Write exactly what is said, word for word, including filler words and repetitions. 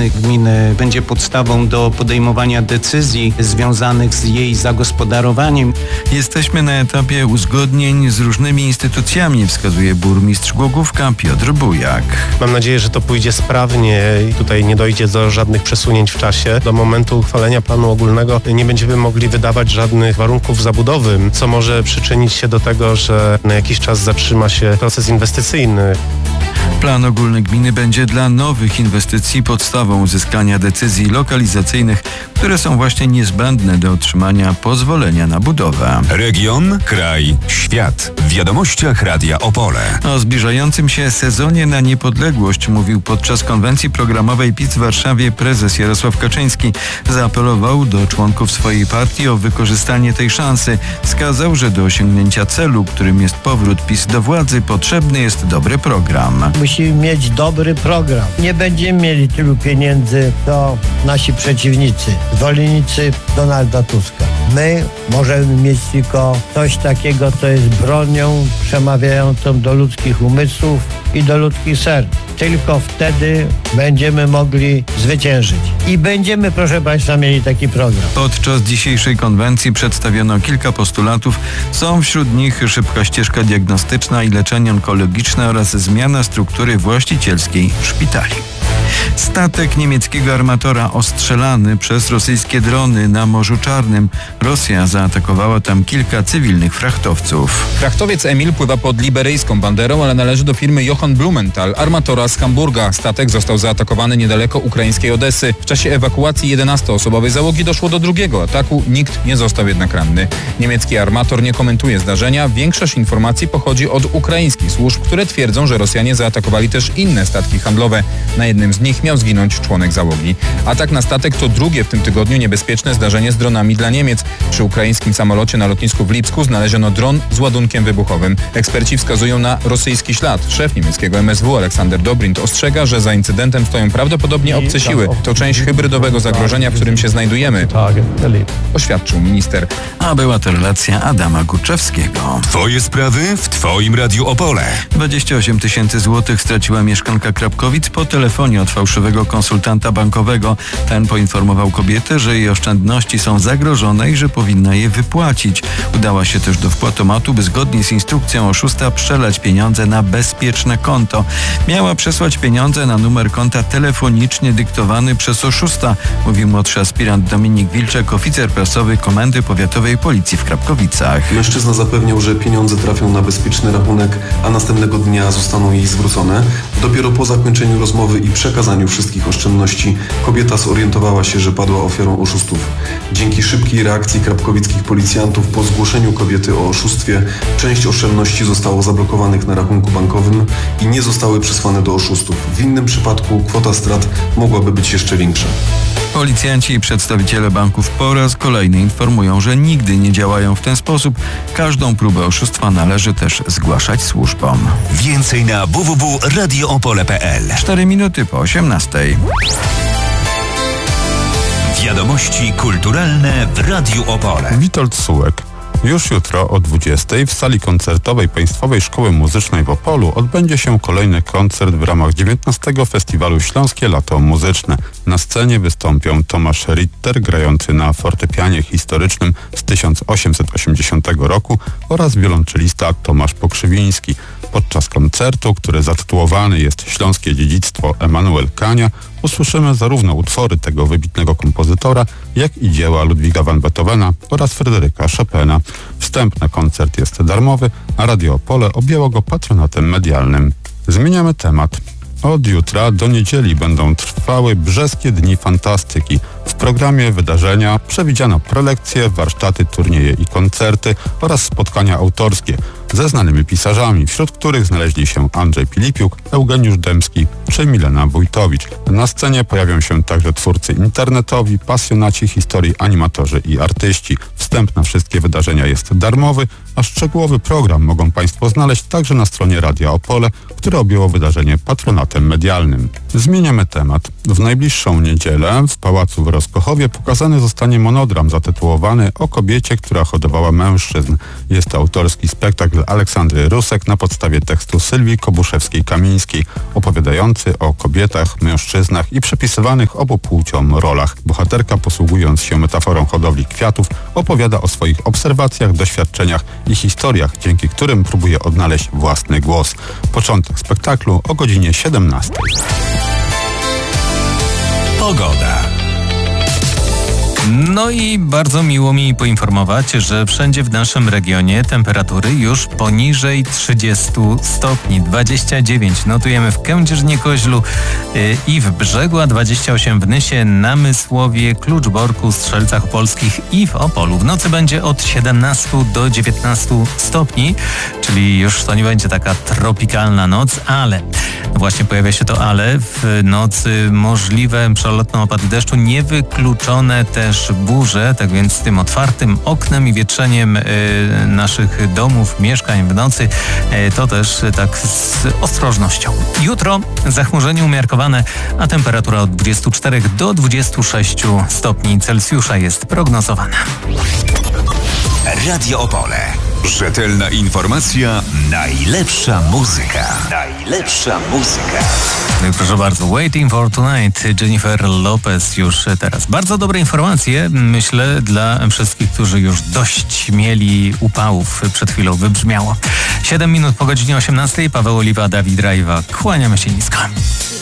ogólny gminy będzie podstawą do podejmowania decyzji związanych z jej zagospodarowaniem. Jesteśmy na etapie uzgodnień z różnymi instytucjami, wskazuje burmistrz Głogówka Piotr Bujak. Mam nadzieję, że to pójdzie sprawnie i tutaj nie dojdzie do żadnych przesunięć w czasie. Do momentu uchwalenia planu ogólnego nie będziemy mogli wydawać żadnych warunków zabudowy, co może przyczynić się do tego, że na jakiś czas zatrzyma się proces inwestycyjny. Plan ogólny gminy będzie dla nowych inwestycji podstawą uzyskania decyzji lokalizacyjnych, które są właśnie niezbędne do otrzymania pozwolenia na budowę. Region, kraj, świat. W wiadomościach Radia Opole. O zbliżającym się sezonie na niepodległość mówił podczas konwencji programowej PiS w Warszawie prezes Jarosław Kaczyński. Zaapelował do członków swojej partii o wykorzystanie tej szansy. Wskazał, że do osiągnięcia celu, którym jest powrót PiS do władzy, potrzebny jest dobry program. Musimy mieć dobry program. Nie będziemy mieli tylu pieniędzy, co nasi przeciwnicy, zwolennicy Donalda Tuska. My możemy mieć tylko coś takiego, co jest bronią przemawiającą do ludzkich umysłów i do ludzkich serc. Tylko wtedy będziemy mogli zwyciężyć. I będziemy, proszę Państwa, mieli taki program. Podczas dzisiejszej konwencji przedstawiono kilka postulatów. Są wśród nich szybka ścieżka diagnostyczna i leczenie onkologiczne oraz zmiana struktury właścicielskiej szpitali. Statek niemieckiego armatora ostrzelany przez rosyjskie drony na Morzu Czarnym. Rosja zaatakowała tam kilka cywilnych frachtowców. Frachtowiec Emil pływa pod liberyjską banderą, ale należy do firmy Johann Blumenthal, armatora z Hamburga. Statek został zaatakowany niedaleko ukraińskiej Odessy. W czasie ewakuacji jedenastoosobowej załogi doszło do drugiego ataku. Nikt nie został jednak ranny. Niemiecki armator nie komentuje zdarzenia. Większość informacji pochodzi od ukraińskich służb, które twierdzą, że Rosjanie zaatakowali też inne statki handlowe. Na jednym z nich miał zginąć członek załogi. Atak na statek to drugie w tym tygodniu niebezpieczne zdarzenie z dronami dla Niemiec. Przy ukraińskim samolocie na lotnisku w Lipsku znaleziono dron z ładunkiem wybuchowym. Eksperci wskazują na rosyjski ślad. Szef niemieckiego M S W Aleksander Dobrindt ostrzega, że za incydentem stoją prawdopodobnie obce siły. To część hybrydowego zagrożenia, w którym się znajdujemy, oświadczył minister. A była to relacja Adama Górczewskiego. Twoje sprawy w Twoim Radiu Opole. dwadzieścia osiem tysięcy złotych straciła mieszkanka Krapkowic po telefonie od fałszywego konsultanta bankowego. Ten poinformował kobietę, że jej oszczędności są zagrożone i że powinna je wypłacić. Udała się też do wpłatomatu, by zgodnie z instrukcją oszusta przelać pieniądze na bezpieczne konto. Miała przesłać pieniądze na numer konta telefonicznie dyktowany przez oszusta, mówił młodszy aspirant Dominik Wilczek, oficer prasowy Komendy Powiatowej Policji w Krapkowicach. Mężczyzna zapewniał, że pieniądze trafią na bezpieczny rachunek, a następnego dnia zostaną jej zwrócone. Dopiero po zakończeniu rozmowy i przekazaniu wszystkich oszczędności kobieta zorientowała się, że padła ofiarą oszustów. Dzięki szybkiej reakcji krapkowickich policjantów po zgłoszeniu kobiety o oszustwie część oszczędności zostało zablokowanych na rachunku bankowym i nie zostały przesłane do oszustów. W innym przypadku kwota strat mogłaby być jeszcze większa. Policjanci i przedstawiciele banków po raz kolejny informują, że nigdy nie działają w ten sposób. Każdą próbę oszustwa należy też zgłaszać służbom. Więcej na w w w kropka radio opole kropka p l. Cztery minuty po osiemnastej. Wiadomości kulturalne w Radiu Opole. Witold Sułek. Już jutro o dwudziestej w sali koncertowej Państwowej Szkoły Muzycznej w Opolu odbędzie się kolejny koncert w ramach dziewiętnastego Festiwalu Śląskie Lato Muzyczne. Na scenie wystąpią Tomasz Ritter, grający na fortepianie historycznym z tysiąc osiemset osiemdziesiątego roku, oraz wiolonczelista Tomasz Pokrzywiński. Podczas koncertu, który zatytułowany jest Śląskie Dziedzictwo Emanuel Kania, usłyszymy zarówno utwory tego wybitnego kompozytora, jak i dzieła Ludwiga van Beethovena oraz Fryderyka Chopina. Wstęp na koncert jest darmowy, a Radio Opole objęło go patronatem medialnym. Zmieniamy temat. Od jutra do niedzieli będą trwały Brzeskie Dni Fantastyki. W programie wydarzenia przewidziano prelekcje, warsztaty, turnieje i koncerty oraz spotkania autorskie ze znanymi pisarzami, wśród których znaleźli się Andrzej Pilipiuk, Eugeniusz Dębski czy Milena Wójtowicz. Na scenie pojawią się także twórcy internetowi, pasjonaci historii, animatorzy i artyści. Wstęp na wszystkie wydarzenia jest darmowy, a szczegółowy program mogą Państwo znaleźć także na stronie Radia Opole, które objęło wydarzenie patronatem medialnym. Zmieniamy temat. W najbliższą niedzielę w Pałacu w Rozkochowie pokazany zostanie monodram zatytułowany O kobiecie, która hodowała mężczyzn. Jest to autorski spektakl spektakl Aleksandry Rusek na podstawie tekstu Sylwii Kobuszewskiej-Kamińskiej, opowiadający o kobietach, mężczyznach i przypisywanych obu płciom rolach. Bohaterka, posługując się metaforą hodowli kwiatów, opowiada o swoich obserwacjach, doświadczeniach i historiach, dzięki którym próbuje odnaleźć własny głos. Początek spektaklu o godzinie siedemnastej. Pogoda. No i bardzo miło mi poinformować, że wszędzie w naszym regionie temperatury już poniżej trzydziestu stopni. dwadzieścia dziewięć notujemy w Kędzierzynie-Koźlu yy, i w Brzegu, a dwadzieścia osiem w Nysie, Namysłowie, Kluczborku, Strzelcach Opolskich i w Opolu. W nocy będzie od siedemnastu do dziewiętnastu stopni, czyli już to nie będzie taka tropikalna noc, ale no właśnie pojawia się to ale. W nocy możliwe przelotne opady deszczu, niewykluczone też burze, tak więc z tym otwartym oknem i wietrzeniem y, naszych domów, mieszkań w nocy, y, to też y, tak z ostrożnością. Jutro zachmurzenie umiarkowane, a temperatura od dwudziestu czterech do dwudziestu sześciu stopni Celsjusza jest prognozowana. Radio Opole. Rzetelna informacja, najlepsza muzyka. Najlepsza muzyka. No i proszę bardzo, Waiting for Tonight, Jennifer Lopez już teraz. Bardzo dobre informacje, myślę, dla wszystkich, którzy już dość mieli upałów, przed chwilą wybrzmiało. siedem minut po godzinie osiemnastej, Paweł Oliwa, Dawid Rajwa. Kłaniamy się nisko.